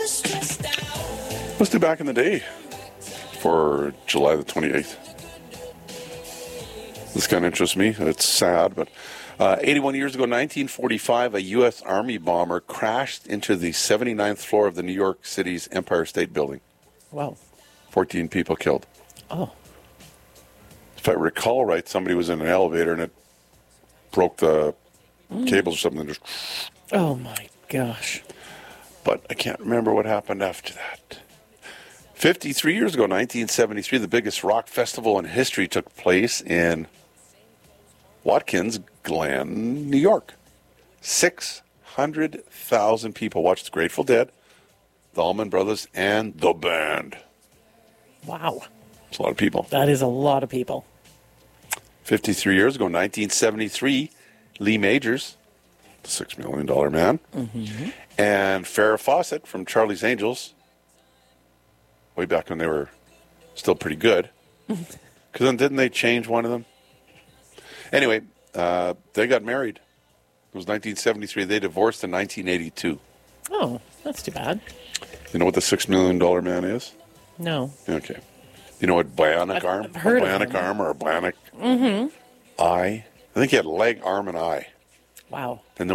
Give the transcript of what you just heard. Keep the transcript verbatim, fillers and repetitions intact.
Let's do back in the day for July the twenty-eighth. This kind of interests me. It's sad, but uh, eighty-one years ago, nineteen forty-five, a U S Army bomber crashed into the seventy-ninth floor of the New York City's Empire State Building. Wow. fourteen people killed. Oh. If I recall right, somebody was in an elevator and it broke the mm. cables or something. Just... Oh, my gosh. But I can't remember what happened after that. fifty-three years ago, nineteen seventy-three, the biggest rock festival in history took place in Watkins Glen, New York. six hundred thousand people watched the Grateful Dead, the Allman Brothers, and the band. Wow. It's a lot of people. That is a lot of people. fifty-three years ago, nineteen seventy-three, Lee Majors, the six million dollars man, mm-hmm. and Farrah Fawcett from Charlie's Angels, way back when they were still pretty good. Because then didn't they change one of them? Anyway, uh, they got married. It was nineteen seventy-three. They divorced in nineteen eighty-two. Oh, that's too bad. You know what the six million dollars man is? No. Okay. You know what bionic I've, arm? I've heard a bionic of arm or a bionic mm-hmm. eye? I think he had leg, arm, and eye. Wow. And